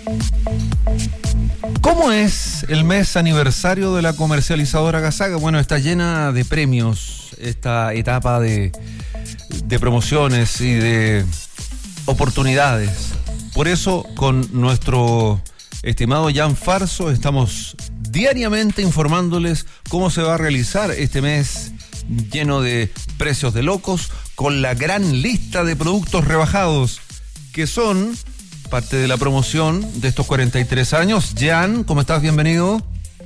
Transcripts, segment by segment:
¿Cómo es el mes aniversario de la comercializadora Gasaga? Bueno, está llena de premios esta etapa de promociones y de oportunidades. Por eso, con nuestro estimado Jan Farso, estamos diariamente informándoles cómo se va a realizar este mes lleno de precios de locos, con la gran lista de productos rebajados que son parte de la promoción de estos 43 años. Jan, ¿cómo estás? Bienvenido.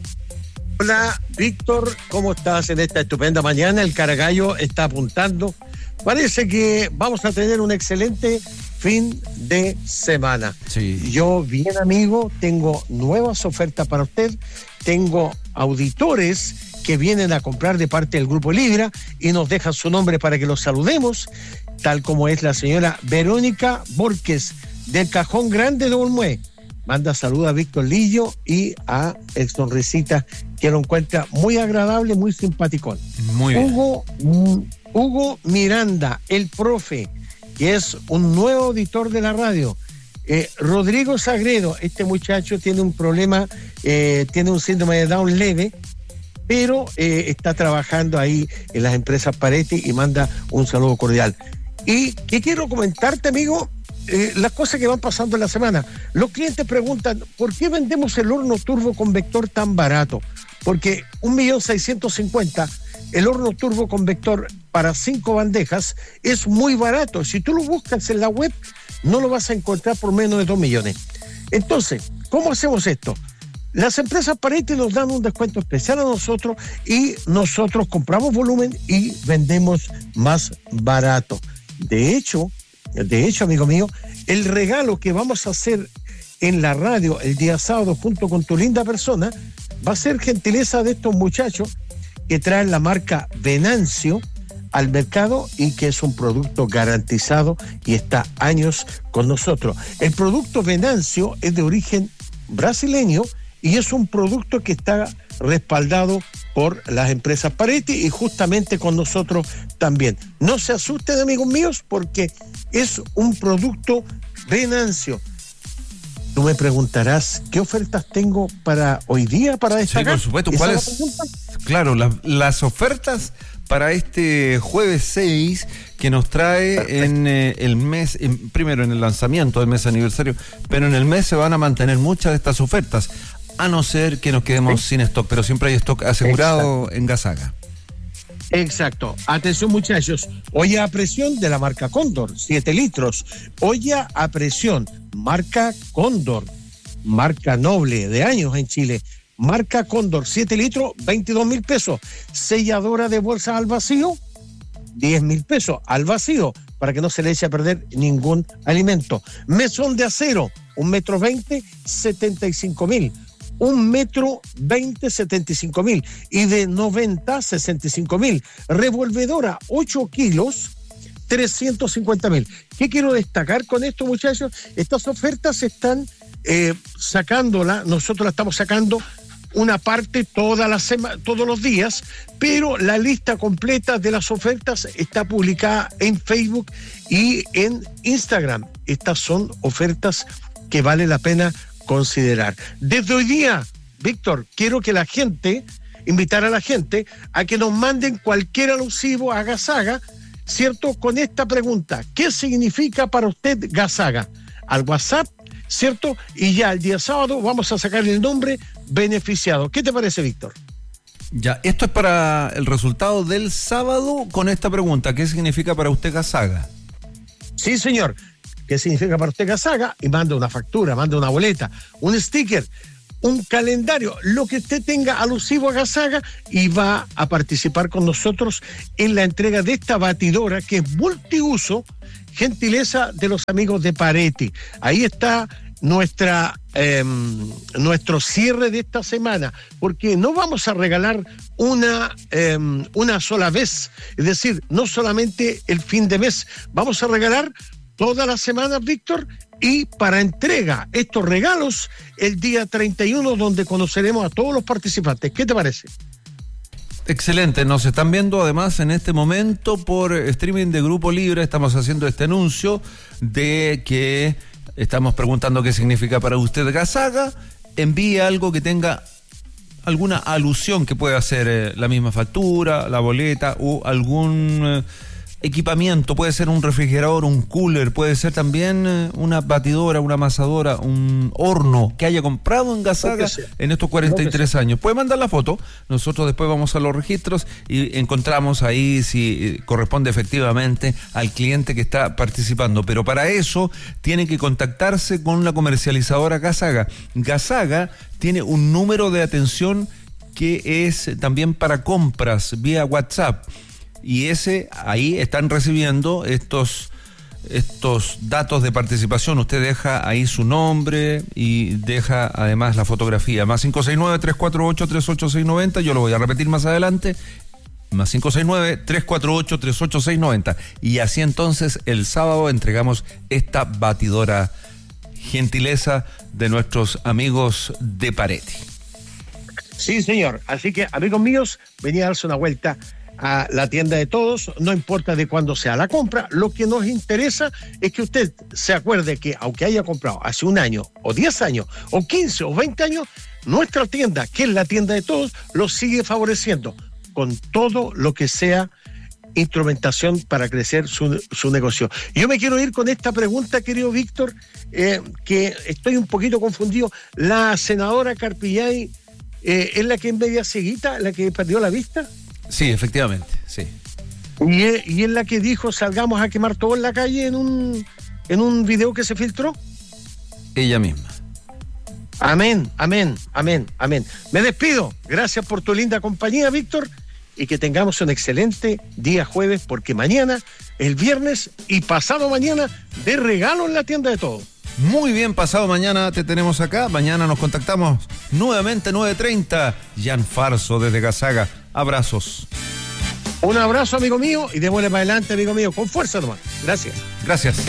Hola, Víctor, ¿cómo estás en esta estupenda mañana? El Caragallo está apuntando. Parece que vamos a tener un excelente fin de semana. Sí. Yo, bien amigo, tengo nuevas ofertas para usted. Tengo auditores que vienen a comprar de parte del Grupo Libra y nos dejan su nombre para que los saludemos, tal como es la señora Verónica Borges, del Cajón Grande de Olmué. Manda saludos a Víctor Lillo y a el Sonrisita, que lo encuentra muy agradable, muy simpaticón. Muy bien. Hugo Miranda, el profe, que es un nuevo auditor de la radio. Rodrigo Sagredo, este muchacho tiene un problema, tiene un síndrome de Down leve, pero está trabajando ahí en las empresas Paretti y manda un saludo cordial. ¿Y qué quiero comentarte, amigo? Las cosas que van pasando en la semana. Los clientes preguntan, ¿por qué vendemos el horno turbo convector tan barato? Porque 1.650.000, el horno turbo convector para 5 bandejas es muy barato. Si tú lo buscas en la web, no lo vas a encontrar por menos de 2 millones. Entonces, ¿cómo hacemos esto? Las empresas Paretti nos dan un descuento especial a nosotros y nosotros compramos volumen y vendemos más barato. De hecho, amigo mío, el regalo que vamos a hacer en la radio el día sábado junto con tu linda persona va a ser gentileza de estos muchachos que traen la marca Venancio al mercado y que es un producto garantizado y está años con nosotros. El producto Venancio es de origen brasileño y es un producto que está respaldado por las empresas Paretti y justamente con nosotros también. No se asusten, amigos míos, porque es un producto Venancio. Tú me preguntarás, ¿qué ofertas tengo para hoy día para destacar? Sí, por supuesto. ¿Cuáles? Claro, las ofertas para este jueves 6 que nos trae perfecto. En el mes, primero en el lanzamiento del mes aniversario, pero en el mes se van a mantener muchas de estas ofertas, a no ser que nos quedemos sin stock, pero siempre hay stock asegurado. Exacto. En Gasaga. Exacto. Atención, muchachos. Olla a presión de la marca Cóndor, 7 litros. Olla a presión, marca Cóndor, marca noble de años en Chile. Marca Cóndor, 7 litros, 22,000 pesos. Selladora de bolsa al vacío, 10,000 pesos al vacío, para que no se le eche a perder ningún alimento. Mesón de acero, 1,20 m, 75,000. 1,20 m, 75,000. Y de 90, 65,000. Revolvedora, 8 kilos, 350,000. ¿Qué quiero destacar con esto, muchachos? Estas ofertas están sacándola, nosotros la estamos sacando una parte toda la semana, todos los días, pero la lista completa de las ofertas está publicada en Facebook y en Instagram. Estas son ofertas que vale la pena considerar. Desde hoy día, Víctor, quiero que invitar a la gente a que nos manden cualquier alusivo a Gasaga, ¿cierto? Con esta pregunta: ¿qué significa para usted Gasaga? Al WhatsApp, ¿cierto? Y ya el día sábado vamos a sacar el nombre beneficiado. ¿Qué te parece, Víctor? Ya, esto es para el resultado del sábado con esta pregunta: ¿qué significa para usted Gasaga? Sí, señor. ¿Qué significa para usted Gasaga? Y manda una factura, manda una boleta, un sticker, un calendario, lo que usted tenga alusivo a Gasaga, y va a participar con nosotros en la entrega de esta batidora que es multiuso, gentileza de los amigos de Paretti. Ahí está nuestro cierre de esta semana, porque no vamos a regalar una sola vez, es decir, no solamente el fin de mes, vamos a regalar todas las semanas, Víctor, y para entrega estos regalos el día 31, donde conoceremos a todos los participantes. ¿Qué te parece? Excelente, nos están viendo además en este momento por streaming de Grupo Libra. Estamos haciendo este anuncio de que estamos preguntando qué significa para usted Gasaga. Envíe algo que tenga alguna alusión, que pueda ser la misma factura, la boleta o algún equipamiento. Puede ser un refrigerador, un cooler, puede ser también una batidora, una amasadora, un horno que haya comprado en Gasaga en estos 43 años. Puede mandar la foto, nosotros después vamos a los registros y encontramos ahí si corresponde efectivamente al cliente que está participando. Pero para eso tiene que contactarse con la comercializadora Gasaga. Gasaga tiene un número de atención que es también para compras vía WhatsApp. Y ahí están recibiendo estos datos de participación. Usted deja ahí su nombre y deja además la fotografía. Más 569-348-38690. Yo lo voy a repetir más adelante. Más 569-348-38690. Y así entonces el sábado entregamos esta batidora, gentileza de nuestros amigos de Pareti. Sí, señor. Así que, amigos míos, venía a darse una vuelta a la tienda de todos, no importa de cuándo sea la compra. Lo que nos interesa es que usted se acuerde que aunque haya comprado hace un año o 10 años o 15 o 20 años, nuestra tienda, que es la tienda de todos, lo sigue favoreciendo con todo lo que sea instrumentación para crecer su negocio. Yo me quiero ir con esta pregunta, querido Víctor, que estoy un poquito confundido. La senadora Carpillay es la que en media ceguita, la que perdió la vista. Sí, efectivamente, sí. Y es la que dijo salgamos a quemar todo en la calle en un video que se filtró. Ella misma. Amén, amén, amén, amén. Me despido. Gracias por tu linda compañía, Víctor, y que tengamos un excelente día jueves, porque mañana, el viernes y pasado mañana, de regalo en la tienda de todo. Muy bien, pasado mañana te tenemos acá. Mañana nos contactamos nuevamente 9:30. Jan Farso desde Gasaga. Abrazos. Un abrazo, amigo mío, y démosle para adelante, amigo mío, con fuerza nomás. Gracias. Gracias.